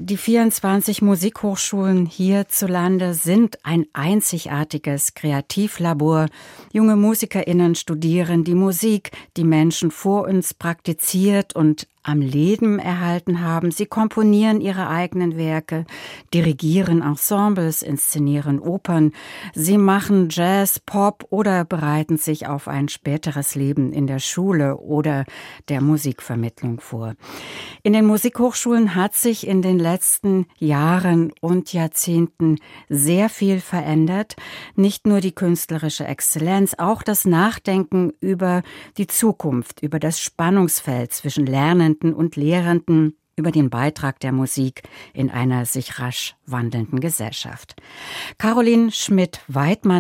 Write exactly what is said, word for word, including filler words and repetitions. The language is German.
Die vierundzwanzig Musikhochschulen hierzulande sind ein einzigartiges Kreativlabor. Junge MusikerInnen studieren die Musik, die Menschen vor uns praktiziert und am Leben erhalten haben. Sie komponieren ihre eigenen Werke, dirigieren Ensembles, inszenieren Opern. Sie machen Jazz, Pop oder bereiten sich auf ein späteres Leben in der Schule oder der Musikvermittlung vor. In den Musikhochschulen hat sich in den letzten Jahren und Jahrzehnten sehr viel verändert. Nicht nur die künstlerische Exzellenz, auch das Nachdenken über die Zukunft, über das Spannungsfeld zwischen Lernenden und Lehrenden, über den Beitrag der Musik in einer sich rasch wandelnden Gesellschaft. Caroline Schmidt-Weidmann